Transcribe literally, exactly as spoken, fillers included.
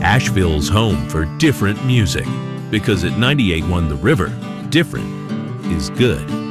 Asheville's home for different music, because at ninety-eight point one The River, different is good.